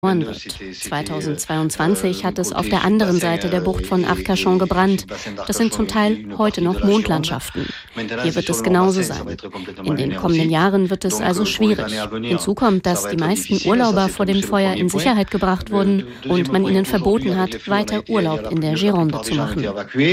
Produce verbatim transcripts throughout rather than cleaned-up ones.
wird. zweitausendzweiundzwanzig hat es auf der anderen Seite der Bucht von Arcachon gebrannt. Das sind zum Teil heute noch Mondlandschaften. Hier wird es genauso sein. In den kommenden Jahren wird es also schwierig. Hinzu kommt, dass die meisten Urlauber vor dem Feuer in Sicherheit gebracht wurden und man ihnen verboten hat, weiter Urlaub in der Gironde zu machen.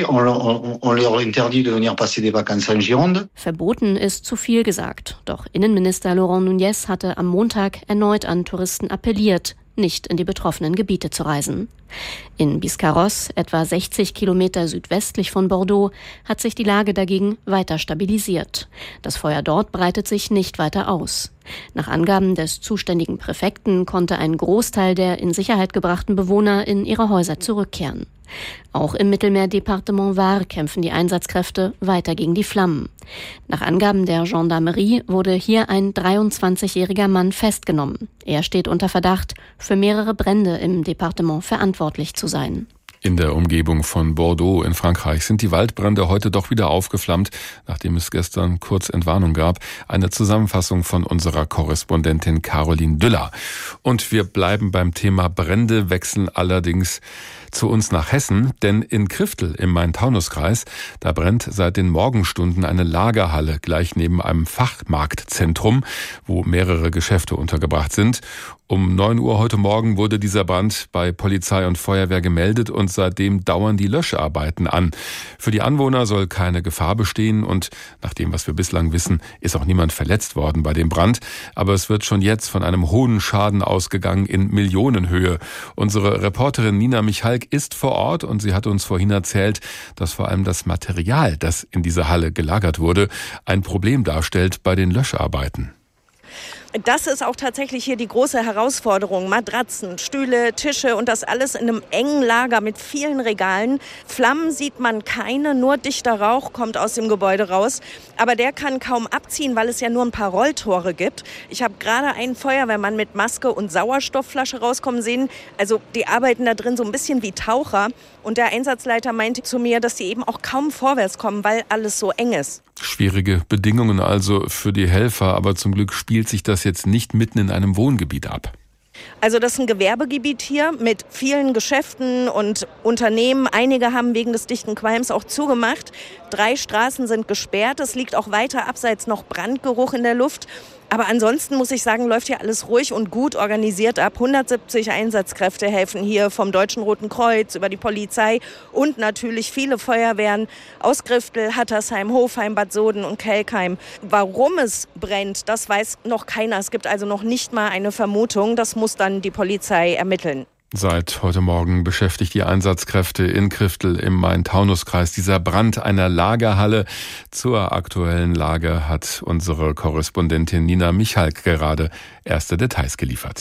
Verboten ist zu viel gesagt. Doch Innenminister Laurent Nunez hatte am Montag erneut an Touristen appelliert, nicht in die betroffenen Gebiete zu reisen. In Biscarrosse, etwa sechzig Kilometer südwestlich von Bordeaux, hat sich die Lage dagegen weiter stabilisiert. Das Feuer dort breitet sich nicht weiter aus. Nach Angaben des zuständigen Präfekten konnte ein Großteil der in Sicherheit gebrachten Bewohner in ihre Häuser zurückkehren. Auch im Mittelmeerdepartement Var kämpfen die Einsatzkräfte weiter gegen die Flammen. Nach Angaben der Gendarmerie wurde hier ein dreiundzwanzigjähriger Mann festgenommen. Er steht unter Verdacht, für mehrere Brände im Departement verantwortlich zu sein. In der Umgebung von Bordeaux in Frankreich sind die Waldbrände heute doch wieder aufgeflammt, nachdem es gestern kurz Entwarnung gab. Eine Zusammenfassung von unserer Korrespondentin Caroline Düller. Und wir bleiben beim Thema Brände, wechseln allerdings zu uns nach Hessen, denn in Kriftel im Main-Taunus-Kreis, da brennt seit den Morgenstunden eine Lagerhalle gleich neben einem Fachmarktzentrum, wo mehrere Geschäfte untergebracht sind. Um neun Uhr heute Morgen wurde dieser Brand bei Polizei und Feuerwehr gemeldet und seitdem dauern die Löscharbeiten an. Für die Anwohner soll keine Gefahr bestehen und nach dem, was wir bislang wissen, ist auch niemand verletzt worden bei dem Brand. Aber es wird schon jetzt von einem hohen Schaden ausgegangen in Millionenhöhe. Unsere Reporterin Nina Michalk ist vor Ort und sie hat uns vorhin erzählt, dass vor allem das Material, das in dieser Halle gelagert wurde, ein Problem darstellt bei den Löscharbeiten. Das ist auch tatsächlich hier die große Herausforderung. Matratzen, Stühle, Tische und das alles in einem engen Lager mit vielen Regalen. Flammen sieht man keine, nur dichter Rauch kommt aus dem Gebäude raus. Aber der kann kaum abziehen, weil es ja nur ein paar Rolltore gibt. Ich habe gerade einen Feuerwehrmann mit Maske und Sauerstoffflasche rauskommen sehen. Also die arbeiten da drin so ein bisschen wie Taucher. Und der Einsatzleiter meinte zu mir, dass sie eben auch kaum vorwärts kommen, weil alles so eng ist. Schwierige Bedingungen also für die Helfer, aber zum Glück spielt sich das jetzt nicht mitten in einem Wohngebiet ab. Also das ist ein Gewerbegebiet hier mit vielen Geschäften und Unternehmen. Einige haben wegen des dichten Qualms auch zugemacht. Drei Straßen sind gesperrt. Es liegt auch weiter abseits noch Brandgeruch in der Luft. Aber ansonsten muss ich sagen, läuft hier alles ruhig und gut organisiert ab. hundertsiebzig Einsatzkräfte helfen hier vom Deutschen Roten Kreuz über die Polizei und natürlich viele Feuerwehren aus Kriftel, Hattersheim, Hofheim, Bad Soden und Kelkheim. Warum es brennt, das weiß noch keiner. Es gibt also noch nicht mal eine Vermutung. Das muss dann die Polizei ermitteln. Seit heute Morgen beschäftigt die Einsatzkräfte in Kriftel im Main-Taunus-Kreis dieser Brand einer Lagerhalle. Zur aktuellen Lage hat unsere Korrespondentin Nina Michalk gerade erste Details geliefert.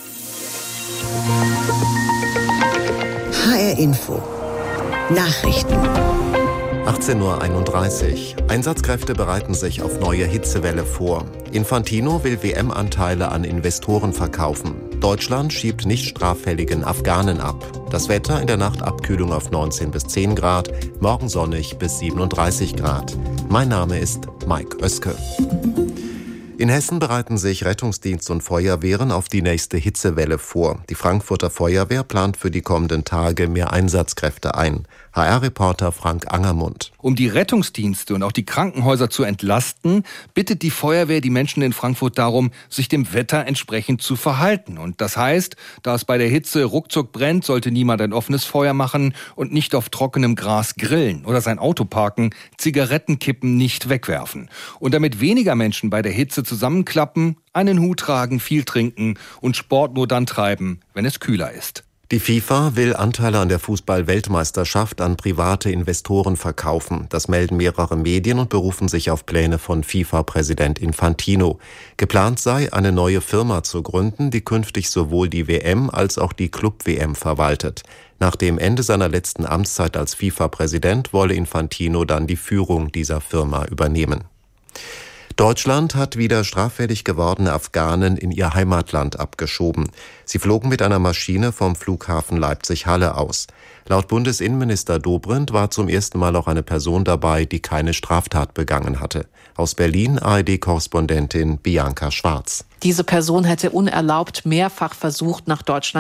H R Info Nachrichten. achtzehn Uhr einunddreißig. Einsatzkräfte bereiten sich auf neue Hitzewelle vor. Infantino will W M-Anteile an Investoren verkaufen. Deutschland schiebt nicht straffälligen Afghanen ab. Das Wetter in der Nacht Abkühlung auf neunzehn bis zehn Grad, morgen sonnig bis siebenunddreißig Grad. Mein Name ist Mike Oeske. In Hessen bereiten sich Rettungsdienst und Feuerwehren auf die nächste Hitzewelle vor. Die Frankfurter Feuerwehr plant für die kommenden Tage mehr Einsatzkräfte ein. H R-Reporter Frank Angermund. Um die Rettungsdienste und auch die Krankenhäuser zu entlasten, bittet die Feuerwehr die Menschen in Frankfurt darum, sich dem Wetter entsprechend zu verhalten. Und das heißt, da es bei der Hitze ruckzuck brennt, sollte niemand ein offenes Feuer machen und nicht auf trockenem Gras grillen oder sein Auto parken, Zigarettenkippen nicht wegwerfen. Und damit weniger Menschen bei der Hitze zusammenklappen, einen Hut tragen, viel trinken und Sport nur dann treiben, wenn es kühler ist. Die FIFA will Anteile an der Fußball-Weltmeisterschaft an private Investoren verkaufen. Das melden mehrere Medien und berufen sich auf Pläne von FIFA-Präsident Infantino. Geplant sei, eine neue Firma zu gründen, die künftig sowohl die W M als auch die Club-W M verwaltet. Nach dem Ende seiner letzten Amtszeit als FIFA-Präsident wolle Infantino dann die Führung dieser Firma übernehmen. Deutschland hat wieder straffällig gewordene Afghanen in ihr Heimatland abgeschoben. Sie flogen mit einer Maschine vom Flughafen Leipzig-Halle aus. Laut Bundesinnenminister Dobrindt war zum ersten Mal auch eine Person dabei, die keine Straftat begangen hatte. Aus Berlin A R D-Korrespondentin Bianca Schwarz. Diese Person hätte unerlaubt mehrfach versucht, nach Deutschland